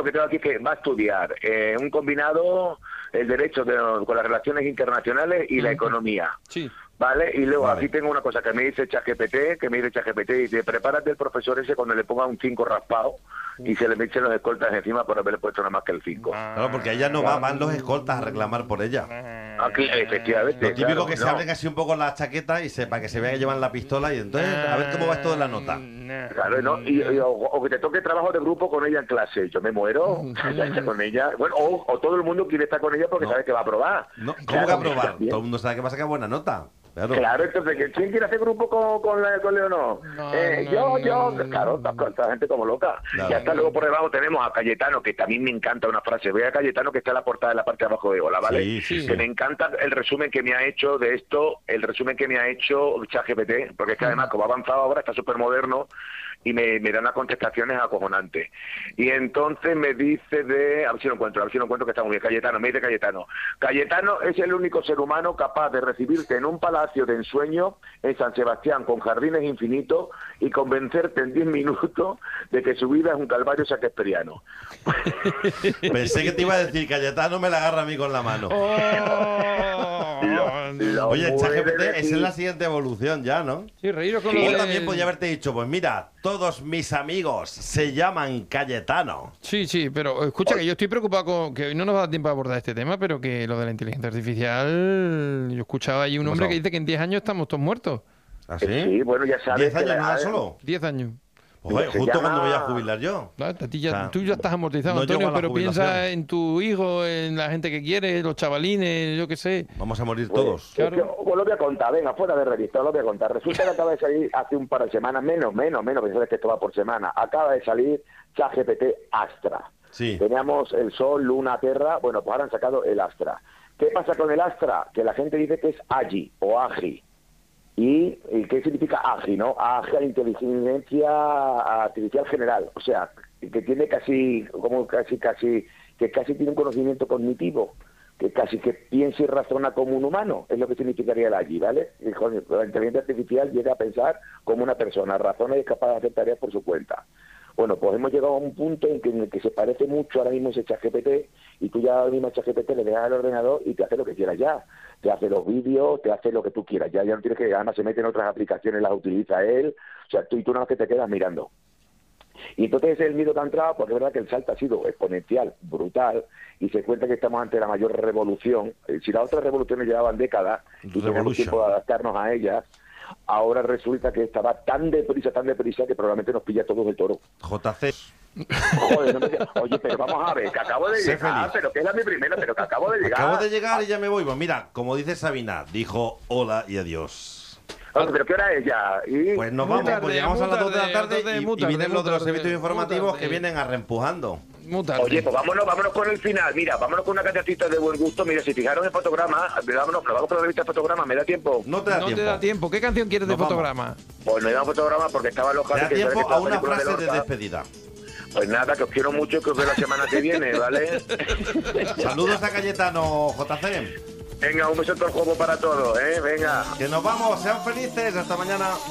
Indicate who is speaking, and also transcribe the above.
Speaker 1: lo que tengo aquí es que va a estudiar un combinado, el derecho con las relaciones internacionales y la economía.
Speaker 2: Sí.
Speaker 1: ¿Vale? Y luego
Speaker 3: Vale.
Speaker 1: aquí tengo una cosa que me dice ChatGPT, y dice, prepárate el profesor ese cuando le ponga un 5 raspado y se le echen los escoltas encima por haberle puesto nada más que el 5.
Speaker 3: Claro, porque ella no van los escoltas a reclamar por ella.
Speaker 1: Aquí, efectivamente.
Speaker 3: Lo típico
Speaker 1: claro,
Speaker 3: que se
Speaker 1: no.
Speaker 3: abren así un poco la chaqueta y para que se vea que llevan la pistola y entonces a ver cómo va esto de la nota.
Speaker 1: Claro, ¿no? O que te toque trabajo de grupo con ella en clase. Yo me muero ya está con ella. Bueno, o todo el mundo quiere estar con ella porque
Speaker 3: No.
Speaker 1: sabe que va a aprobar.
Speaker 3: No, ¿cómo
Speaker 1: Claro,
Speaker 3: que aprobar?
Speaker 1: también.
Speaker 3: Todo el mundo sabe que va a sacar buena nota. Claro.
Speaker 1: Claro, entonces, ¿quién quiere hacer grupo con Leonor? Yo. Claro, está gente como loca.
Speaker 3: Claro.
Speaker 1: Y hasta luego por debajo tenemos a Cayetano, que también me encanta una frase. Voy a Cayetano, que está en la portada de la parte de abajo de Hola, ¿vale?
Speaker 3: Sí.
Speaker 1: Que me encanta el resumen que me ha hecho de esto, el resumen que me ha hecho ChatGPT, porque es que además, como ha avanzado ahora, está súper moderno y me dan unas contestaciones acojonantes. Y entonces me dice a ver si lo encuentro, que está muy bien. Cayetano, me dice Cayetano. Cayetano es el único ser humano capaz de recibirte en un palacio de ensueño en San Sebastián con jardines infinitos y convencerte en 10 minutos de que su vida es un calvario shakespeariano.
Speaker 3: Pensé que te iba a decir, Cayetano me la agarra a mí con la mano. Oye, ChatGPT, esa es la siguiente evolución ya, ¿no?
Speaker 2: Sí, reíros con
Speaker 1: Sí,
Speaker 2: lo
Speaker 3: O
Speaker 2: de...
Speaker 3: también podía haberte dicho, pues mira, todos mis amigos se llaman Cayetano.
Speaker 2: Sí, pero escucha que yo estoy preocupado con que hoy no nos da tiempo a abordar este tema, pero que lo de la inteligencia artificial, yo escuchaba ahí un hombre que dice que en 10 años estamos todos muertos.
Speaker 3: ¿Ah,
Speaker 1: Sí,
Speaker 3: sí?
Speaker 1: bueno, ya sabes
Speaker 3: 10
Speaker 1: que
Speaker 3: años
Speaker 1: la-
Speaker 3: nada solo.
Speaker 2: 10 años.
Speaker 3: Oye,
Speaker 1: Se
Speaker 3: justo
Speaker 1: llama-
Speaker 3: cuando me voy a jubilar yo.
Speaker 2: Claro, a ti ya-
Speaker 3: O sea,
Speaker 2: tú ya estás amortizado,
Speaker 3: no llego
Speaker 2: Antonio,
Speaker 3: a la
Speaker 2: pero piensa
Speaker 3: jubilación.
Speaker 2: en tu hijo, en la gente que quiere, los chavalines, yo qué sé.
Speaker 3: Vamos a morir
Speaker 1: Pues,
Speaker 3: todos.
Speaker 2: Claro.
Speaker 1: es que, os lo voy a contar, venga, fuera de revista, os lo voy a contar. Resulta que acaba de salir hace un par de semanas, menos, porque sabes que esto va por semana, acaba de salir ChatGPT Astra.
Speaker 3: Sí.
Speaker 1: Teníamos el Sol, Luna, Tierra, bueno, pues ahora han sacado el Astra. ¿Qué pasa con el Astra? Que la gente dice que es AGI o AGI. ¿Y qué significa AGI, no? AGI, Inteligencia Artificial General. O sea, que tiene casi tiene un conocimiento cognitivo, que casi que piensa y razona como un humano, es lo que significaría el AGI, ¿vale? La inteligencia artificial llega a pensar como una persona, razona y es capaz de hacer tareas por su cuenta. Bueno, pues hemos llegado a un punto en el que se parece mucho ahora mismo ese ChatGPT y tú ya ahora mismo a ChatGPT le dejas al ordenador y te hace lo que quieras ya. Te hace los vídeos, te hace lo que tú quieras. Ya no tienes que, además se mete en otras aplicaciones, las utiliza él. O sea, tú nada más que te quedas mirando. Y entonces el miedo que ha entrado, porque es verdad que el salto ha sido exponencial, brutal, y se cuenta que estamos ante la mayor revolución. Si las otras revoluciones llevaban décadas y teníamos tiempo de adaptarnos a ellas, ahora resulta que esta va tan deprisa, que probablemente nos pilla todos el toro.
Speaker 3: JC.
Speaker 1: Joder, no me digas, oye, pero vamos a ver, que acabo de
Speaker 3: Sé
Speaker 1: llegar,
Speaker 3: feliz.
Speaker 1: pero que es la mi primera, pero que acabo de llegar.
Speaker 3: Acabo de llegar y ya me voy. Pues mira, como dice Sabina, dijo hola y adiós.
Speaker 1: Oye, pero ¿qué hora es ya? ¿Y?
Speaker 3: Pues nos
Speaker 2: Muy
Speaker 3: vamos,
Speaker 2: tarde,
Speaker 3: pues llegamos a las 2 de la tarde y
Speaker 2: muy tarde,
Speaker 3: vienen los de los
Speaker 2: muy
Speaker 3: servicios
Speaker 2: tarde,
Speaker 3: informativos
Speaker 2: muy
Speaker 3: que
Speaker 2: tarde.
Speaker 3: vienen a reempujando.
Speaker 2: Muy tarde.
Speaker 1: Oye, pues vámonos con el final. Mira, vámonos con una cancioncita de buen gusto. Mira, si fijaron el fotograma, vámonos, nos vamos con la revista de fotograma, ¿me da tiempo?
Speaker 3: No te da
Speaker 2: no
Speaker 3: tiempo.
Speaker 2: te da tiempo. ¿Qué canción quieres de
Speaker 3: Nos vamos.
Speaker 2: fotograma?
Speaker 1: Pues no he dado fotograma porque estaba loca.
Speaker 3: Te da tiempo a una frase de despedida.
Speaker 1: Pues nada, que os quiero mucho y que os veo la semana que viene, ¿vale?
Speaker 3: Saludos a Cayetano, JC.
Speaker 1: Venga, un beso todo el juego para todos, ¿eh? Venga.
Speaker 3: Que nos vamos, sean felices, hasta mañana.